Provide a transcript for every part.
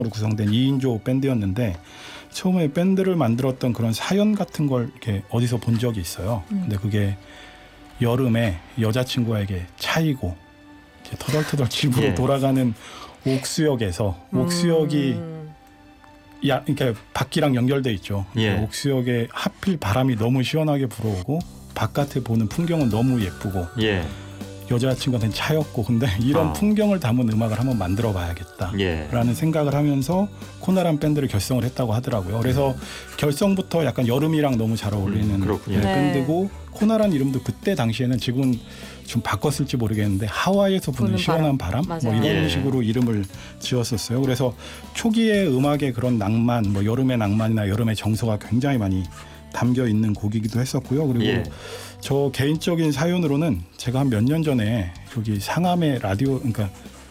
구성된 2인조 밴드였는데 처음에 밴드를 만들었던 그런 사연 같은 걸 이렇게 어디서 본 적이 있어요. 근데 그게 여름에 여자친구에게 차이고 이렇게 터덜터덜 집으로 예. 돌아가는 옥수역에서 옥수역이 그러니까 밖이랑 연결돼 있죠. 예. 옥수역에 하필 바람이 너무 시원하게 불어오고 바깥에 보는 풍경은 너무 예쁘고 예. 여자친구한테는 차였고 근데 이런 풍경을 담은 음악을 한번 만들어 봐야겠다 예. 라는 생각을 하면서 코나란 밴드를 결성을 했다고 하더라고요. 그래서 결성부터 약간 여름이랑 너무 잘 어울리는 그렇군요. 밴드고 코나란 이름도 그때 당시에는 지금은 좀 바꿨을지 모르겠는데 하와이에서 부는 시원한 바람 뭐 이런 예. 식으로 이름을 지었었어요. 그래서 초기의 음악의 그런 낭만 뭐 여름의 낭만이나 여름의 정서가 굉장히 많이 담겨 있는 곡이기도 했었고요. 그리고 예. 저 개인적인 사연으로는 제가 한 몇 년 전에 여기 상암의 라디오 그러니까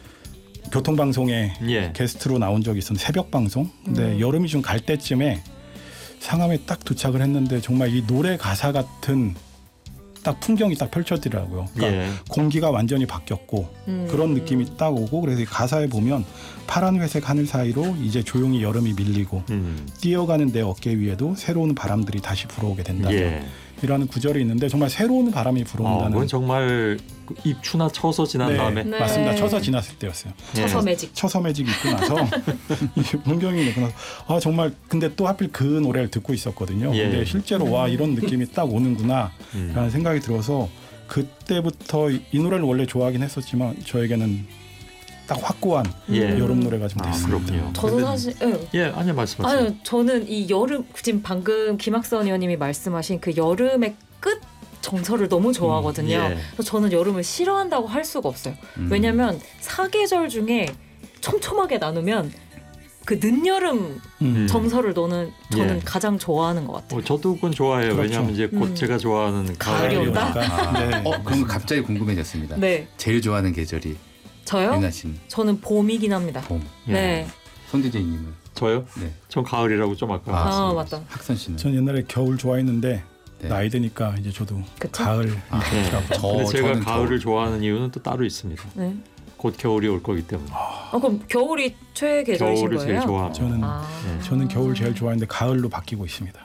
교통방송에 예. 게스트로 나온 적이 있었는데 새벽 방송. 근데 여름이 좀 갈 때쯤에 상암에 딱 도착을 했는데 정말 이 노래 가사 같은 딱 풍경이 딱 펼쳐지더라고요. 그러니까 예. 공기가 완전히 바뀌었고 그런 느낌이 딱 오고 그래서 이 가사에 보면 파란 회색 하늘 사이로 이제 조용히 여름이 밀리고 뛰어가는 내 어깨 위에도 새로운 바람들이 다시 불어오게 된다. 예. 이라는 구절이 있는데 정말 새로운 바람이 불어온다는. 그건 정말 입추나 처서 지난 네, 다음에 맞습니다. 처서 지났을 때였어요. 처서 매직. 처서 매직 있고 나서 이 풍경이 있고 나서 정말 근데 또 하필 그 노래를 듣고 있었거든요. 예. 근데 실제로 와 이런 느낌이 딱 오는구나라는 생각이 들어서 그때부터 이 노래를 원래 좋아하긴 했었지만 저에게는 딱 확고한 여름 노래가 좀 됐습니다. 그렇군요. 저도 사실 아니 말씀하세요. 아니 저는 이 여름 지금 방금 김학선 의원님이 말씀하신 그 여름의 끝 정서를 너무 좋아하거든요. 그래서 저는 여름을 싫어한다고 할 수가 없어요. 왜냐하면 사계절 중에 촘촘하게 나누면 그 늦여름 정서를 저는 가장 좋아하는 것 같아요. 저도 그건 좋아해요. 그렇죠. 왜냐하면 이제 곧 제가 좋아하는 가을이 온다. 네. 그럼 갑자기 궁금해졌습니다. 네. 제일 좋아하는 계절이 저요? 예나 씨는 저는 봄이긴 합니다. 봄. 네. 손 DJ님은 저요? 네. 전 가을이라고 좀 아까. 맞다. 학선 씨는 전 옛날에 겨울 좋아했는데 네. 나이 드니까 이제 저도 그쵸? 가을. 근데 제가 저는 가을을 좋아하는 이유는 또 따로 있습니다. 네. 곧 겨울이 올 거기 때문에. 그럼 겨울이 최애 계절이신 겨울을 거예요? 제일 좋아합니다. 저는 겨울 제일 좋아했는데 가을로 바뀌고 있습니다.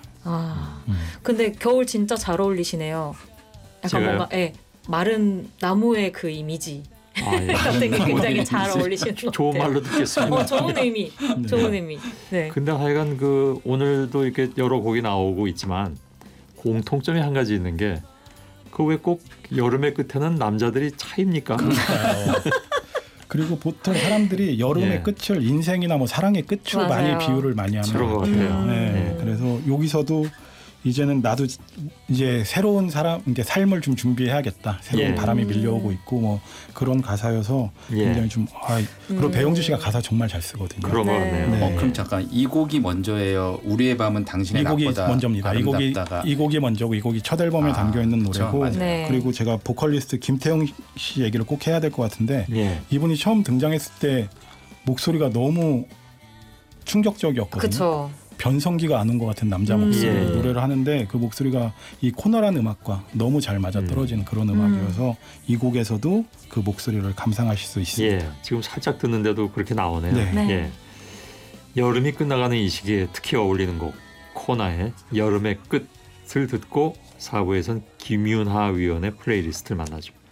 근데 겨울 진짜 잘 어울리시네요. 약간 제가요? 뭔가 마른 나무의 그 이미지 같은 게 굉장히 잘 어울리시는 것 같아요. 좋은 말로 듣겠습니다. 좋은 의미. 좋은 의미. 네. 근데 하여간 오늘도 이렇게 여러 곡이 나오고 있지만 공통점이 한 가지 있는 게 왜 꼭 여름의 끝에는 남자들이 차입니까? 그리고 보통 사람들이 여름의 끝을 인생이나 뭐 사랑의 끝으로 맞아요. 많이 비유를 많이 하는 그런 것 같아요. 네. 그래서 여기서도 이제는 나도 이제 새로운 이제 삶을 좀 준비해야겠다. 새로운 바람이 밀려오고 있고 뭐 그런 가사여서 굉장히 좀 그리고 배영주 씨가 가사 정말 잘 쓰거든요. 그런 것 같네요. 네. 그럼 잠깐 이 곡이 먼저예요. 우리의 밤은 당신의 이 곡이 낮보다 먼저입니다. 아름답다가 이 곡이 먼저고 이 곡이 첫 앨범에 담겨 있는 노래고 그렇죠. 네. 그리고 제가 보컬리스트 김태형 씨 얘기를 꼭 해야 될 것 같은데 예. 이분이 처음 등장했을 때 목소리가 너무 충격적이었거든요. 그렇죠. 변성기가 안 온 것 같은 남자 목소리 노래를 하는데 그 목소리가 이 코너란 음악과 너무 잘 맞아떨어지는 그런 음악이어서 이 곡에서도 그 목소리를 감상하실 수 있습니다. 지금 살짝 듣는데도 그렇게 나오네요. 네. 여름이 끝나가는 이 시기에 특히 어울리는 곡 코나의 여름의 끝을 듣고 4부에선 김윤하 위원의 플레이리스트를 만나죠.